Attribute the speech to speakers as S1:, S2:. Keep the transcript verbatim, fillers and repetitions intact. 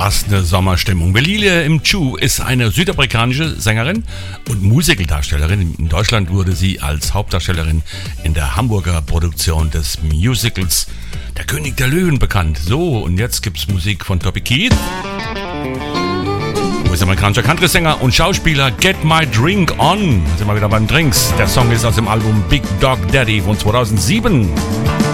S1: was eine Sommerstimmung. Belile Mchu ist eine südafrikanische Sängerin und Musicaldarstellerin. In Deutschland wurde sie als Hauptdarstellerin in der Hamburger Produktion des Musicals Der König der Löwen bekannt. So, und jetzt gibt's Musik von Toby Keith. US-amerikanischer Country-Sänger und Schauspieler. Get My Drink On. Da sind wir wieder beim Drinks. Der Song ist aus dem Album Big Dog Daddy von zweitausendsieben.